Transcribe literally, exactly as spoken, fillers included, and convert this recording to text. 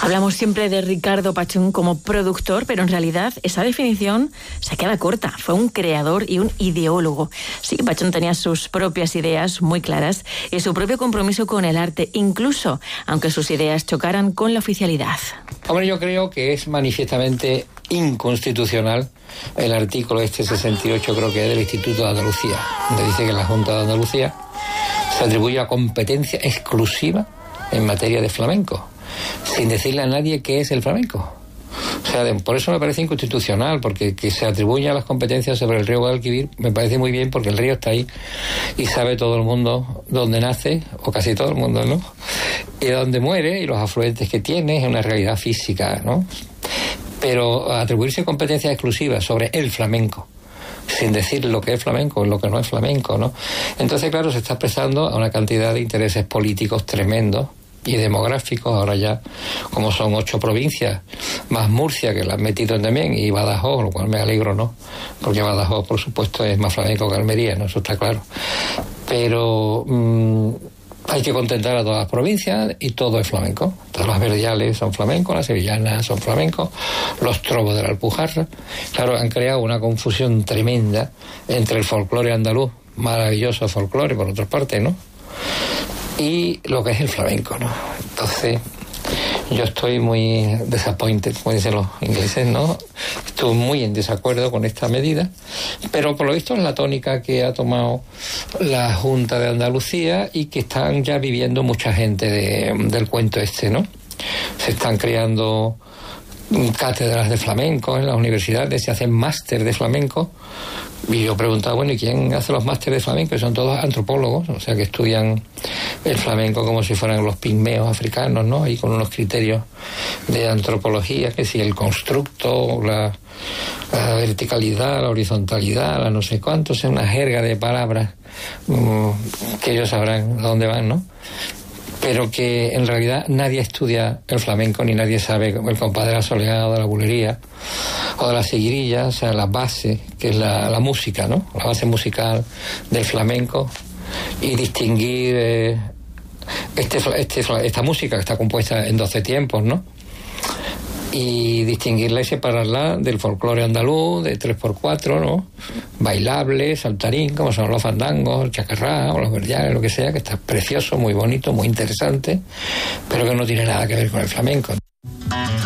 Hablamos siempre de Ricardo Pachón como productor, pero en realidad esa definición se queda corta. Fue un creador y un ideólogo. Sí, Pachón tenía sus propias ideas muy claras y su propio compromiso con el arte, incluso aunque sus ideas chocaran con la oficialidad. Hombre, yo creo que es manifiestamente inconstitucional el artículo este sesenta y ocho, creo que es del Instituto de Andalucía, donde dice que la Junta de Andalucía se atribuye a competencia exclusiva en materia de flamenco, sin decirle a nadie qué es el flamenco. O sea, por eso me parece inconstitucional, porque que se atribuya las competencias sobre el río Guadalquivir me parece muy bien, porque el río está ahí y sabe todo el mundo dónde nace, o casi todo el mundo, ¿no? Y dónde muere, y los afluentes que tiene, es una realidad física, ¿no? Pero atribuirse competencias exclusivas sobre el flamenco, sin decir lo que es flamenco, lo que no es flamenco, ¿no? Entonces, claro, se está expresando a una cantidad de intereses políticos tremendos y demográficos. Ahora ya, como son ocho provincias, más Murcia, que la han metido también, y Badajoz, lo cual me alegro, ¿no? Porque Badajoz, por supuesto, es más flamenco que Almería, ¿no? Eso está claro. Pero mmm, hay que contentar a todas las provincias y todo es flamenco. Todas las verdiales son flamencos, las sevillanas son flamencos, los trovos de la Alpujarra. Claro, han creado una confusión tremenda entre el folclore andaluz, maravilloso folclore, por otra parte, ¿no?, y lo que es el flamenco, ¿no? Entonces, yo estoy muy disappointed, como dicen los ingleses, ¿no? Estoy muy en desacuerdo con esta medida, pero por lo visto es la tónica que ha tomado la Junta de Andalucía y que están ya viviendo mucha gente de, del cuento este, ¿no? Se están creando cátedras de flamenco en las universidades, se hacen máster de flamenco. Y yo preguntaba, bueno, ¿y quién hace los másteres de flamenco? Y son todos antropólogos, o sea, que estudian el flamenco como si fueran los pigmeos africanos, ¿no? Y con unos criterios de antropología, que si el constructo, la, la verticalidad, la horizontalidad, la no sé cuánto, es una jerga de palabras um, que ellos sabrán a dónde van, ¿no? Pero que en realidad nadie estudia el flamenco, ni nadie sabe el compás de la soleá o de la bulería o de la seguirilla, o sea, la base, que es la, la música, ¿no? La base musical del flamenco, y distinguir eh, este, este, esta música que está compuesta en doce tiempos, ¿no? Y distinguirla y separarla del folclore andaluz, de tres por cuatro, ¿no? Bailable, saltarín, como son los fandangos, el chacarrá o los verdiales, lo que sea, que está precioso, muy bonito, muy interesante, pero que no tiene nada que ver con el flamenco.